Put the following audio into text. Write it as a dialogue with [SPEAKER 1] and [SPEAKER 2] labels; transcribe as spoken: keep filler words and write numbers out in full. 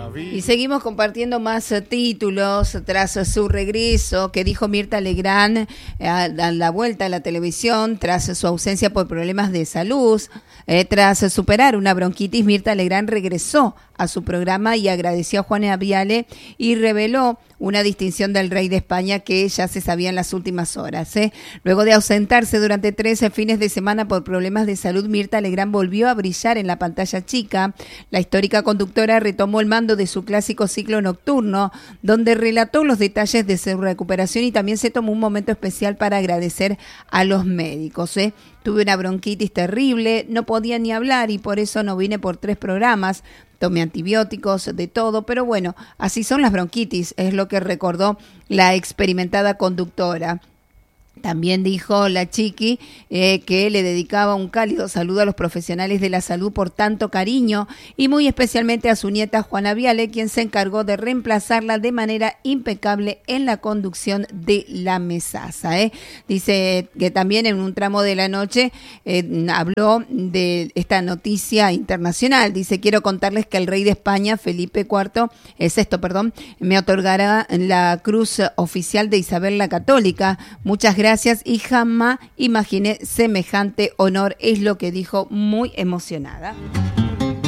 [SPEAKER 1] Y seguimos compartiendo más uh, títulos tras uh, su regreso, que dijo Mirta Legrand eh, a, a la vuelta a la televisión, tras uh, su ausencia por problemas de salud. Eh, tras uh, superar una bronquitis, Mirta Legrand regresó a su programa y agradeció a Juana Viale y reveló una distinción del rey de España que ya se sabía en las últimas horas. ¿eh? Luego de ausentarse durante trece fines de semana por problemas de salud, Mirta Legrand volvió a brillar en la pantalla chica. La histórica conductora retomó el mando de su clásico ciclo nocturno, donde relató los detalles de su recuperación y también se tomó un momento especial para agradecer a los médicos. ¿eh? Tuve una bronquitis terrible, no podía ni hablar y por eso no vine por tres programas. Tomé antibióticos, de todo, pero bueno, así son las bronquitis, es lo que recordó la experimentada conductora. También dijo la Chiqui eh, que le dedicaba un cálido saludo a los profesionales de la salud por tanto cariño y muy especialmente a su nieta Juana Viale, quien se encargó de reemplazarla de manera impecable en la conducción de la mesaza. ¿eh? Dice que también en un tramo de la noche eh, habló de esta noticia internacional. Dice, quiero contarles que el rey de España, Felipe cuarto, eh, sexto, perdón, me otorgará la cruz oficial de Isabel la Católica. Muchas gracias. Gracias y jamás imaginé semejante honor, es lo que dijo muy emocionada.